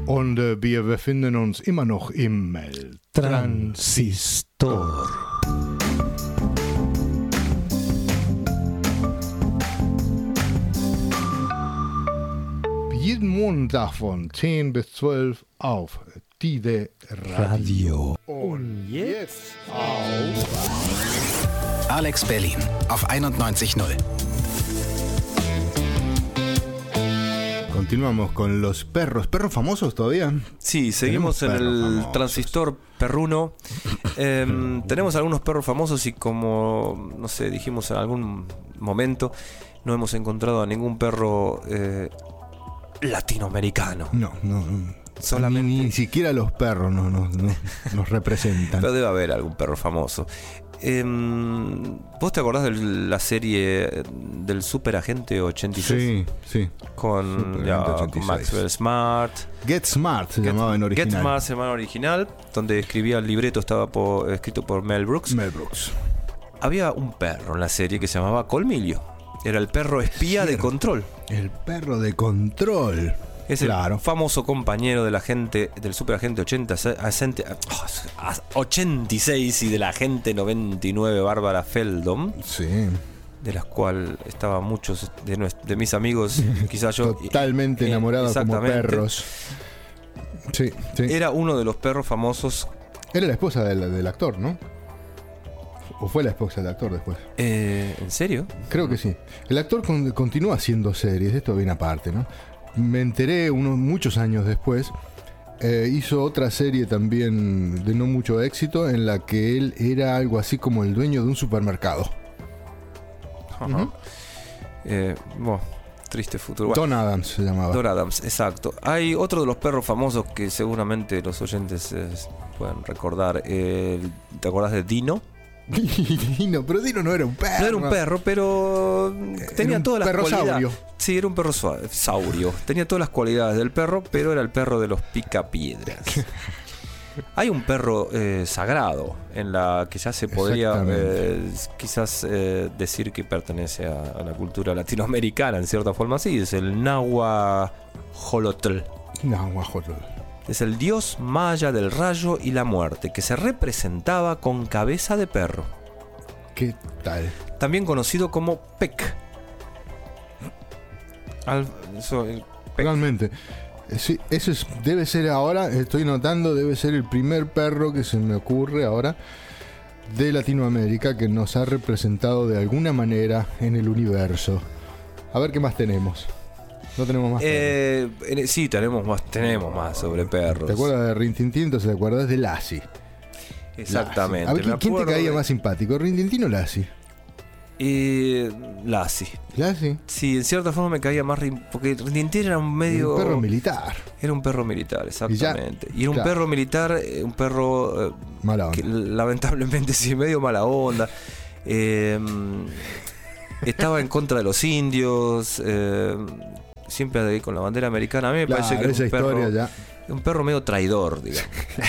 Und wir befinden uns immer noch im Transistor. Jeden Montag von 10 bis 12 auf Tide Radio. Und jetzt auf Alex Berlin auf 91.0. Continuamos con los perros. ¿Perros famosos todavía? Sí, seguimos en el famosos. Transistor perruno. Tenemos algunos perros famosos y como, no sé, dijimos en algún momento, no hemos encontrado a ningún perro latinoamericano. No. Solamente... Ni siquiera los perros nos representan. Pero debe haber algún perro famoso. ¿Vos te acordás de la serie del Super Agente 86? Sí. Con Maxwell Smart. Get Smart se llamaba en original. Get Smart se llamaba en original, donde escribía el libreto, estaba escrito por Mel Brooks. Había un perro en la serie que se llamaba Colmillo. Era el perro espía de Control. El perro de Control. Es el famoso compañero del Super Agente 86 y de la Agente 99 Bárbara Feldon. Sí. De las cuales estaban muchos de mis amigos, quizás yo. Totalmente enamorados como perros. Sí. Era uno de los perros famosos. Era la esposa del actor, ¿no? ¿O fue la esposa del actor después? ¿En serio? Creo que sí. El actor continúa haciendo series, esto viene aparte, ¿no? Me enteré muchos años después, hizo otra serie también de no mucho éxito en la que él era algo así como el dueño de un supermercado. Triste futuro. Don Adams se llamaba. Don Adams, exacto. Hay otro de los perros famosos que seguramente los oyentes pueden recordar. ¿Te acordás de Dino? Pero Dino no era un perro. No era un perro, pero tenía todas las cualidades. Saurio. Sí, era un perro saurio. Tenía todas las cualidades del perro, pero era el perro de los picapiedras. Hay un perro sagrado en la que ya se podría quizás decir que pertenece a la cultura latinoamericana en cierta forma. Sí, es el Nahuajolotl. Es el dios maya del rayo y la muerte, que se representaba con cabeza de perro. ¿Qué tal? También conocido como Pec. Realmente. Sí, eso debe ser ahora, estoy notando, debe ser el primer perro que se me ocurre ahora de Latinoamérica que nos ha representado de alguna manera en el universo. A ver qué más tenemos. No tenemos más perros. Sí, tenemos más sobre perros. ¿Te acuerdas de Rin Tin Tin? Entonces te acuerdas de Lassie. Exactamente. A ver, ¿quién te caía más simpático? ¿Rin Tin Tin o Lassie? Lassie. ¿Lassie? Sí, en cierta forma me caía más porque Rin Tin Tin era un perro militar. Era un perro militar, exactamente. Y era un perro militar, un perro mala onda. Que lamentablemente sí, medio mala onda. Estaba en contra de los indios. Siempre ahí con la bandera americana. A mí me parece que era un perro medio traidor, digamos.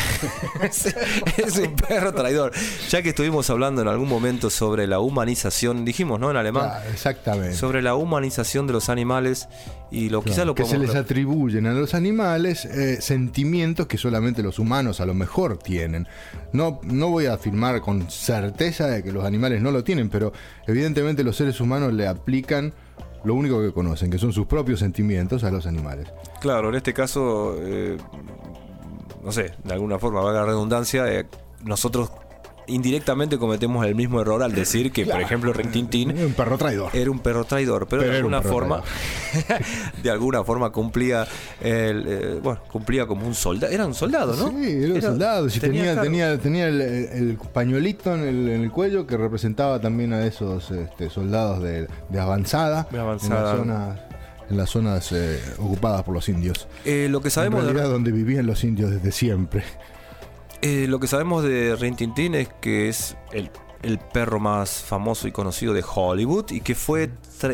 es un perro traidor. Ya que estuvimos hablando en algún momento sobre la humanización, dijimos, ¿no? En alemán. Exactamente. Sobre la humanización de los animales y quizás lo que podemos... se les atribuyen a los animales sentimientos que solamente los humanos a lo mejor tienen. No voy a afirmar con certeza de que los animales no lo tienen, pero evidentemente los seres humanos le aplican lo único que conocen, que son sus propios sentimientos a los animales. Claro, en este caso, no sé, de alguna forma, valga la redundancia, nosotros indirectamente cometemos el mismo error al decir que, por ejemplo, Rin Tin Tin era un perro traidor. Era un perro traidor, pero de alguna forma de alguna forma cumplía cumplía como un soldado. Era un soldado, ¿no? Sí, era un soldado. Sí, tenía el pañuelito en el cuello que representaba también a esos soldados de avanzada. En las zonas ocupadas por los indios. Lo que sabemos en realidad donde vivían los indios desde siempre. Lo que sabemos de Rin Tin Tin es que es el perro más famoso y conocido de Hollywood y que fue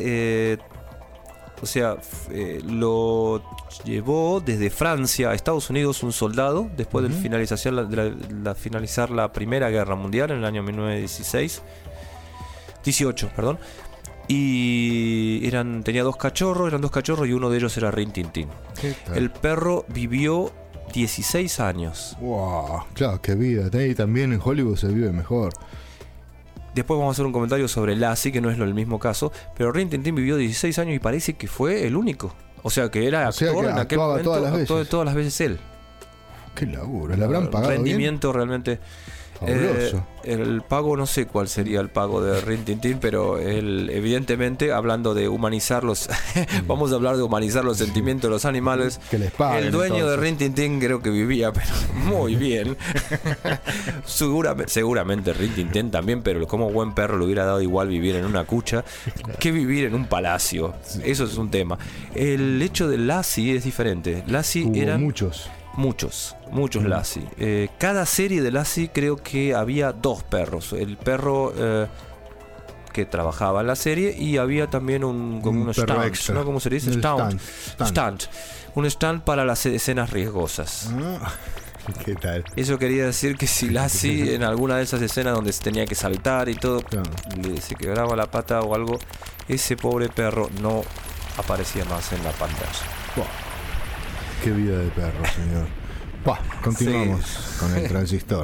lo llevó desde Francia a Estados Unidos un soldado después de finalizar la Primera Guerra Mundial en el año 18, perdón. Y tenía dos cachorros y uno de ellos era Rin Tin Tin. El perro vivió 16 años. Wow, claro, qué vida. Y también en Hollywood se vive mejor. Después vamos a hacer un comentario sobre Lassie, que no es el mismo caso, pero Rin Tin Tin vivió 16 años y parece que fue el único. O sea que era actor en aquel momento, todas las veces él. Qué laburo, le habrán pagado rendimiento bien. Realmente. El pago, no sé cuál sería el pago de Rin Tin Tin, pero él, evidentemente, hablando de humanizarlos, vamos a hablar de humanizar los sentimientos de los animales. Que les paguen, el dueño entonces de Rin Tin Tin creo que vivía pero muy bien. Seguramente Rin Tin Tin también, pero como buen perro le hubiera dado igual vivir en una cucha que vivir en un palacio. Eso es un tema. El hecho de Lassie es diferente. Lassie eran muchos Lassie. Cada serie de Lassie creo que había 2 perros. El perro que trabajaba en la serie y había también un stand, extra, ¿no? ¿Cómo se dice? Stand. Un stand para las escenas riesgosas. ¿Qué tal? Eso quería decir que si Lassie en alguna de esas escenas donde se tenía que saltar y todo, se quebraba la pata o algo, ese pobre perro no aparecía más en la pantalla. Wow. Qué vida de perro, señor. Continuamos con el transistor.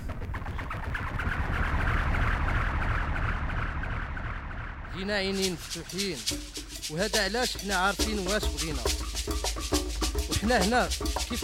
جينا عينين مفتوحين وهذا علاش حنا عارفين واش بغينا وحنا هنا كيف